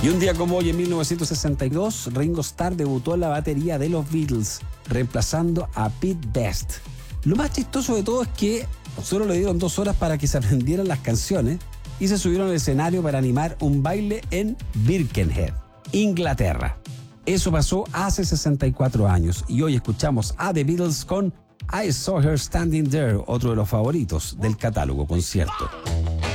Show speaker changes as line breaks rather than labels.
Y un día como hoy, en 1962, Ringo Starr debutó en la batería de los Beatles, reemplazando a Pete Best. Lo más chistoso de todo es que solo le dieron 2 horas para que se aprendieran las canciones y se subieron al escenario para animar un baile en Birkenhead, Inglaterra. Eso pasó hace 64 años y hoy escuchamos a The Beatles con I Saw Her Standing There, otro de los favoritos del catálogo concierto.